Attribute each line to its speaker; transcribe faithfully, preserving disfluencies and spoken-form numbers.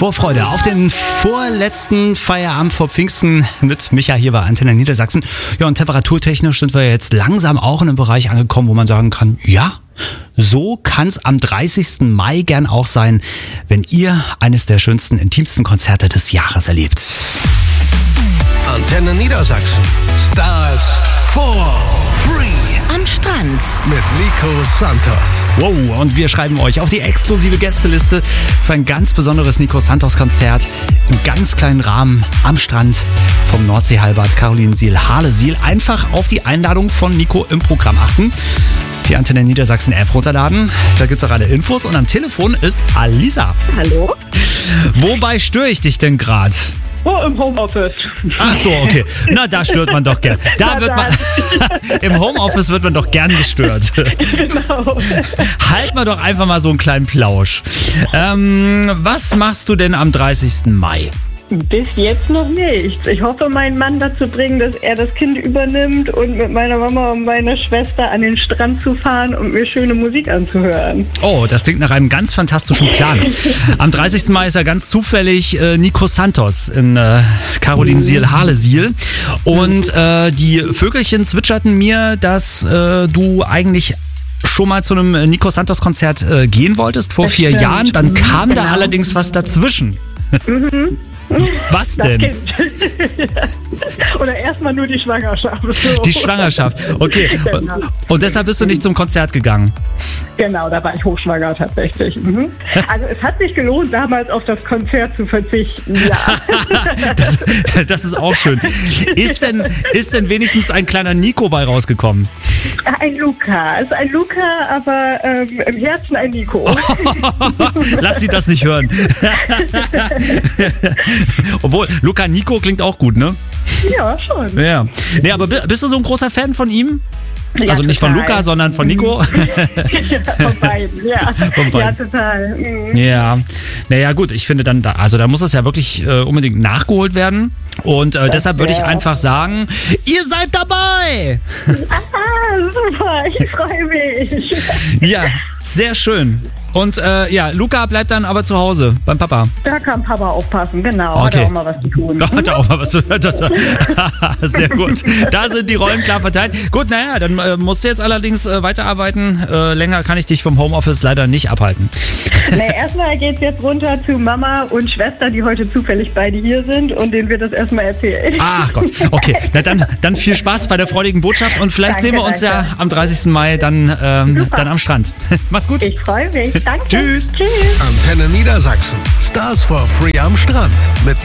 Speaker 1: Vorfreude auf den vorletzten Feierabend vor Pfingsten mit Micha hier bei Antenne Niedersachsen. Ja, und temperaturtechnisch sind wir jetzt langsam auch in einem Bereich angekommen, wo man sagen kann, ja, so kann es am dreißigsten Mai gern auch sein, wenn ihr eines der schönsten, intimsten Konzerte des Jahres erlebt.
Speaker 2: Antenne Niedersachsen. Stars for free.
Speaker 3: Am Strand.
Speaker 2: Mit Nico Santos.
Speaker 1: Wow, und wir schreiben euch auf die exklusive Gästeliste für ein ganz besonderes Nico Santos Konzert im ganz kleinen Rahmen am Strand vom Nordseehalbad Carolinsiel-Harlesiel. Einfach auf die Einladung von Nico im Programm achten. Die Antenne Niedersachsen App runterladen. Da gibt's auch alle Infos. Und am Telefon ist Alisa.
Speaker 4: Hallo.
Speaker 1: Wobei störe ich dich denn gerade?
Speaker 4: Oh, im Homeoffice.
Speaker 1: Ach so, okay. Na, da stört man doch gern. Da wird man, im Homeoffice wird man doch gern gestört.
Speaker 4: Genau.
Speaker 1: Halt mal doch einfach mal so einen kleinen Plausch. Ähm, was machst du denn am dreißigsten Mai?
Speaker 4: Bis jetzt noch nichts. Ich hoffe, meinen Mann dazu bringen, dass er das Kind übernimmt und mit meiner Mama und meiner Schwester an den Strand zu fahren und mir schöne Musik anzuhören.
Speaker 1: Oh, das klingt nach einem ganz fantastischen Plan. Am dreißigsten Mai ist ja ganz zufällig äh, Nico Santos in äh, Carolinsiel-Harlesiel. Und äh, die Vögelchen zwitscherten mir, dass äh, du eigentlich schon mal zu einem Nico Santos Konzert äh, gehen wolltest vor vier
Speaker 4: Stimmt.
Speaker 1: Jahren. Dann kam
Speaker 4: Genau.
Speaker 1: da allerdings was dazwischen.
Speaker 4: Mhm.
Speaker 1: Was
Speaker 4: Das
Speaker 1: denn?
Speaker 4: Kind. Oder erstmal nur die Schwangerschaft. So.
Speaker 1: Die Schwangerschaft. Okay.
Speaker 4: Genau.
Speaker 1: Und deshalb bist du nicht zum Konzert gegangen.
Speaker 4: Genau, da war ich hochschwanger tatsächlich. Mhm. Also es hat sich gelohnt, damals auf das Konzert zu verzichten. Ja.
Speaker 1: Das, das ist auch schön. Ist denn, ist denn wenigstens ein kleiner Nico bei rausgekommen?
Speaker 4: Ein Luca. Ist ein Luca, aber ähm, im Herzen ein Nico.
Speaker 1: Lass sie das nicht hören. Obwohl, Luca Nico klingt auch gut, ne?
Speaker 4: Ja, schon.
Speaker 1: Ja. Nee, aber bi- bist du so ein großer Fan von ihm?
Speaker 4: Ja,
Speaker 1: Also nicht von
Speaker 4: total.
Speaker 1: Luca, sondern von Nico?
Speaker 4: Ja, von beiden, ja.
Speaker 1: Von beiden.
Speaker 4: Ja, total. Mhm.
Speaker 1: Ja. Naja, gut, ich finde dann, da, also da muss es ja wirklich äh, unbedingt nachgeholt werden. Und äh, deshalb würde ich
Speaker 4: wär-
Speaker 1: einfach sagen, ihr seid dabei!
Speaker 4: Ah, super, ich freue mich.
Speaker 1: Ja, sehr schön. Und äh, ja, Luca bleibt dann aber zu Hause beim Papa.
Speaker 4: Da kann Papa aufpassen, genau. Hat
Speaker 1: Okay.
Speaker 4: er auch mal was zu tun.
Speaker 1: Da hat er auch mal was zu das, sehr gut. Da sind die Rollen klar verteilt. Gut, naja, dann äh, musst du jetzt allerdings äh, weiterarbeiten. Äh, länger kann ich dich vom Homeoffice leider nicht abhalten.
Speaker 4: Nee, erstmal geht's jetzt runter zu Mama und Schwester, die heute zufällig beide hier sind und denen wird das erstmal erzählen.
Speaker 1: Ach Gott, okay. Na dann, dann viel Spaß bei der freudigen Botschaft und vielleicht
Speaker 4: Danke,
Speaker 1: sehen wir uns
Speaker 4: danke.
Speaker 1: ja am dreißigsten Mai dann, ähm, dann am Strand. Mach's gut.
Speaker 4: Ich freue mich. Danke.
Speaker 1: Tschüss.
Speaker 4: Tschüss.
Speaker 2: Antenne Niedersachsen. Stars for free am Strand. Mit